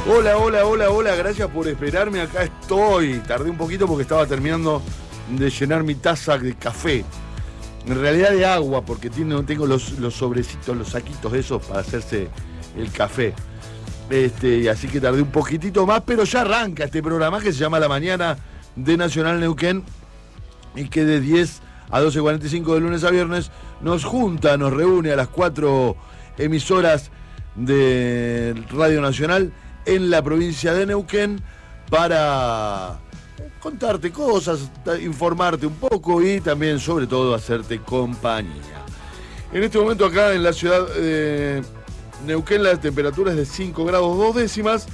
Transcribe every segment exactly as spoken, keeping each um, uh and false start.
Hola, hola, hola, hola, gracias por esperarme, acá estoy. Tardé un poquito porque estaba terminando de llenar mi taza de café. En realidad de agua, porque tiene, tengo los, los sobrecitos, los saquitos esos para hacerse el café. Este, así que tardé un poquitito más, pero ya arranca este programa que se llama La Mañana de Nacional Neuquén y que de diez a doce cuarenta y cinco de lunes a viernes nos junta, nos reúne a las cuatro emisoras de Radio Nacional en la provincia de Neuquén para contarte cosas, informarte un poco y también, sobre todo, hacerte compañía. En este momento acá en la ciudad de Neuquén la temperatura es de cinco grados dos décimas,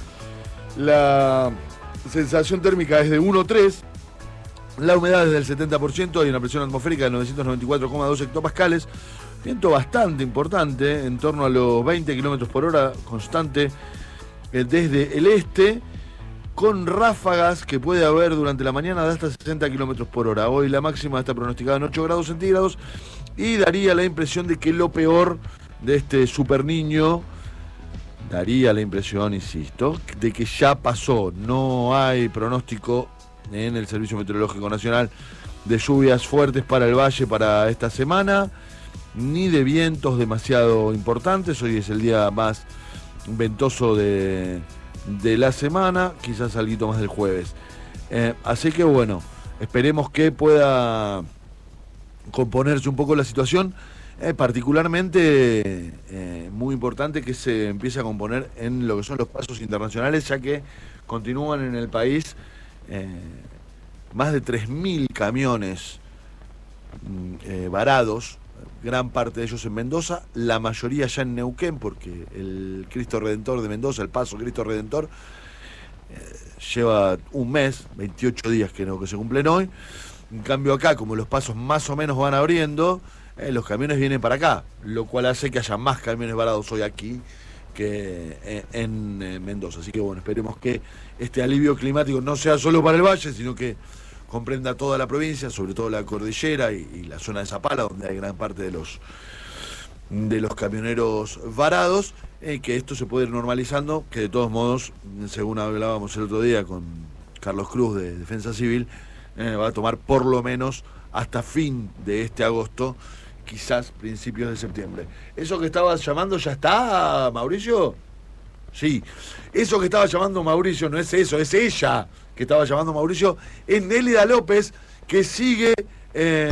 la sensación térmica es de uno coma tres, la humedad es del setenta por ciento, hay una presión atmosférica de novecientos noventa y cuatro coma dos hectopascales, viento bastante importante, en torno a los veinte kilómetros por hora, constante desde el este, con ráfagas que puede haber durante la mañana de hasta sesenta kilómetros por hora. Hoy la máxima está pronosticada en ocho grados centígrados y daría la impresión de que lo peor de este super niño, daría la impresión, insisto, de que ya pasó. No hay pronóstico en el Servicio Meteorológico Nacional de lluvias fuertes para el valle para esta semana, ni de vientos demasiado importantes. Hoy es el día más ventoso de, de la semana, quizás algo más del jueves. Eh, así que bueno, esperemos que pueda componerse un poco la situación, eh, particularmente eh, muy importante que se empiece a componer en lo que son los pasos internacionales, ya que continúan en el país eh, más de tres mil camiones eh, varados, gran parte de ellos en Mendoza, la mayoría ya en Neuquén, porque el Cristo Redentor de Mendoza, el paso Cristo Redentor, eh, lleva un mes, veintiocho días que, no, que se cumplen hoy. En cambio acá, como los pasos más o menos van abriendo, eh, los camiones vienen para acá, lo cual hace que haya más camiones varados hoy aquí que eh, en eh, Mendoza. Así que bueno, esperemos que este alivio climático no sea solo para el valle, sino que comprenda toda la provincia, sobre todo la cordillera y, y la zona de Zapala, donde hay gran parte de los de los camioneros varados, eh, que esto se puede ir normalizando, que de todos modos, según hablábamos el otro día con Carlos Cruz de Defensa Civil, eh, va a tomar por lo menos hasta fin de este agosto, quizás principios de septiembre. ¿Eso que estabas llamando ya está, Mauricio? Sí, eso que estaba llamando Mauricio no es eso, es ella que estaba llamando Mauricio, es Nélida López, que sigue eh,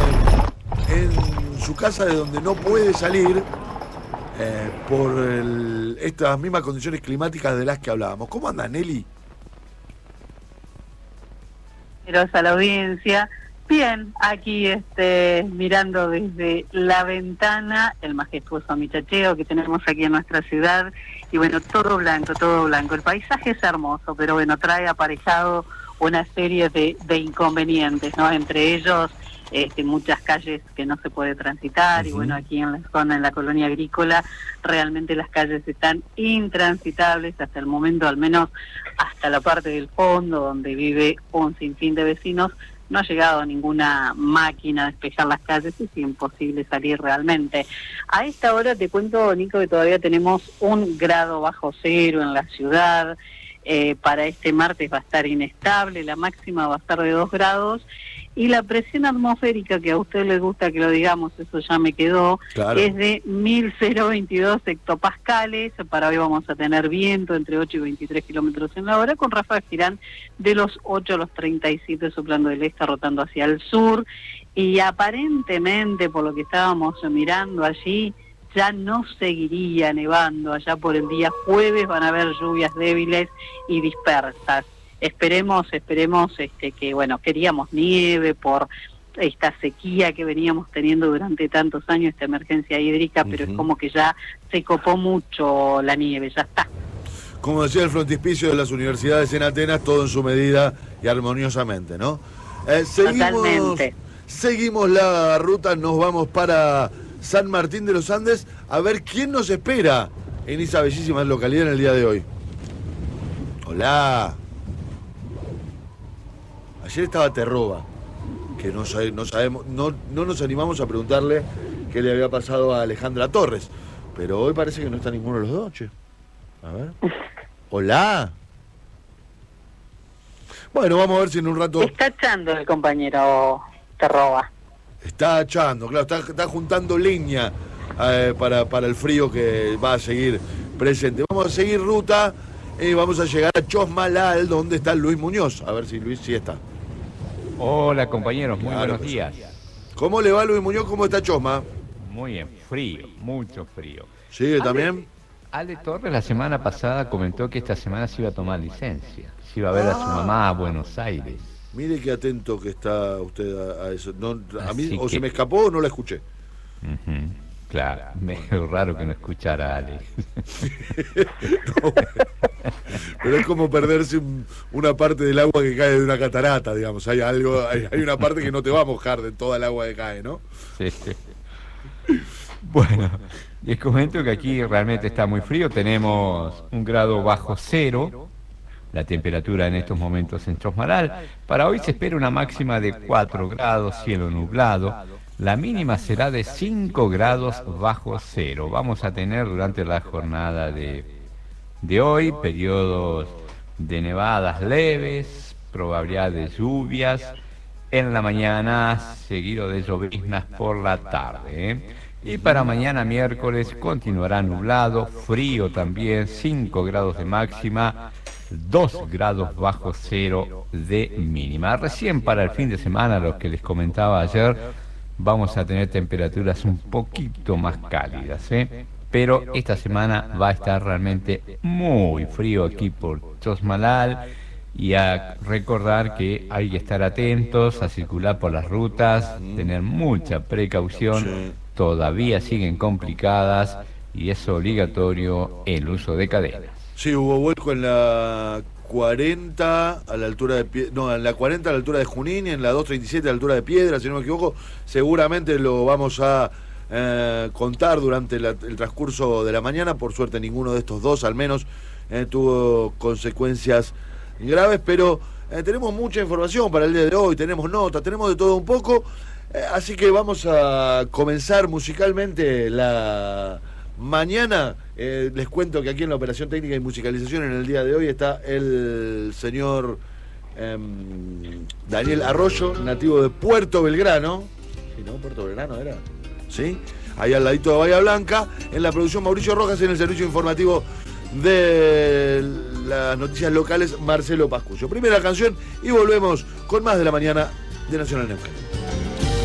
en su casa de donde no puede salir eh, por el, estas mismas condiciones climáticas de las que hablábamos. ¿Cómo anda, Nelly? A la audiencia. Bien, aquí este, mirando desde la ventana el majestuoso Michacheo que tenemos aquí en nuestra ciudad, y bueno, todo blanco, todo blanco. El paisaje es hermoso, pero bueno, trae aparejado una serie de, de inconvenientes, ¿no? Entre ellos este, muchas calles que no se puede transitar, uh-huh. Y bueno, aquí en la zona, en la colonia agrícola, realmente las calles están intransitables hasta el momento, al menos hasta la parte del fondo donde vive un sinfín de vecinos. No ha llegado ninguna máquina a despejar las calles, es imposible salir realmente. A esta hora te cuento, Nico, que todavía tenemos un grado bajo cero en la ciudad. Eh, para este martes va a estar inestable, la máxima va a estar de dos grados. Y la presión atmosférica, que a usted le gusta que lo digamos, eso ya me quedó, claro, es de mil veintidós hectopascales. Para hoy vamos a tener viento entre ocho y veintitrés kilómetros en la hora, con ráfagas que irán de los ocho a los treinta y siete, soplando del este, rotando hacia el sur. Y aparentemente, por lo que estábamos mirando allí, ya no seguiría nevando. Allá por el día jueves van a haber lluvias débiles y dispersas. Esperemos, esperemos este, que, bueno, queríamos nieve por esta sequía que veníamos teniendo durante tantos años, esta emergencia hídrica, pero uh-huh. es como que ya se copó mucho la nieve, ya está. Como decía el frontispicio de las universidades en Atenas, todo en su medida y armoniosamente, ¿no? Eh, seguimos, Totalmente. Seguimos la ruta, nos vamos para San Martín de los Andes a ver quién nos espera en esa bellísima localidad en el día de hoy. Hola. Ayer estaba Terroba, que no, no sabemos, no, no nos animamos a preguntarle qué le había pasado a Alejandra Torres, pero hoy parece que no está ninguno de los dos, che. A ver. Hola. Bueno, vamos a ver si en un rato... Está echando el compañero Terroba. Está echando, claro, está, está juntando leña eh, para, para el frío que va a seguir presente. Vamos a seguir ruta y vamos a llegar a Chosmalal, donde está Luis Muñoz. A ver si Luis sí está. Hola compañeros, muy Claro, buenos pues. días. ¿Cómo le va Luis Muñoz? ¿Cómo está Chosma? Muy bien, frío, mucho frío. ¿Sigue también? Ale Torres la semana pasada comentó que esta semana se iba a tomar licencia. Se iba a ver a su mamá a Buenos Aires. Mire qué atento que está usted a, a eso. No, a mí Así o que- se me escapó o no la escuché. Ujú, claro, medio raro que no escuchara a Ale. No, pero es como perderse un- una parte del agua que cae de una catarata, digamos. Hay algo, hay, hay una parte que no te va a mojar de toda el agua que cae, ¿no? Sí. Bueno, les comento que aquí realmente está muy frío. Tenemos un grado bajo cero. La temperatura en estos momentos en Chosmalal. Para hoy se espera una máxima de cuatro grados, cielo nublado. La mínima será de cinco grados bajo cero. Vamos a tener durante la jornada de, de hoy periodos de nevadas leves, probabilidad de lluvias en la mañana, seguido de lloviznas por la tarde, ¿eh? Y para mañana miércoles continuará nublado, frío también, cinco grados de máxima, dos grados bajo cero de mínima. Recién para el fin de semana, lo que les comentaba ayer, vamos a tener temperaturas un poquito más cálidas, ¿eh? Pero esta semana va a estar realmente muy frío aquí por Chosmalal. Y a recordar que hay que estar atentos a circular por las rutas, tener mucha precaución, Sí. todavía siguen complicadas y es obligatorio el uso de cadenas. Sí, hubo vuelco en la cuarenta a la altura de Pie- no, en la cuarenta a la altura de Junín y en la doscientos treinta y siete a la altura de Piedra, si no me equivoco. Seguramente lo vamos a eh, contar durante la- el transcurso de la mañana. Por suerte ninguno de estos dos al menos eh, tuvo consecuencias graves, pero eh, tenemos mucha información para el día de hoy, tenemos notas, tenemos de todo un poco, eh, así que vamos a comenzar musicalmente la mañana. Eh, les cuento que aquí en la operación técnica y musicalización en el día de hoy está el señor em, Daniel Arroyo, nativo de Puerto Belgrano. Sí, ¿no? Puerto Belgrano era. ¿Sí? Ahí al ladito de Bahía Blanca. En la producción Mauricio Rojas, en el servicio informativo de las noticias locales Marcelo Pascucio. Primera canción y volvemos con más de la mañana de Nacional Neuquén.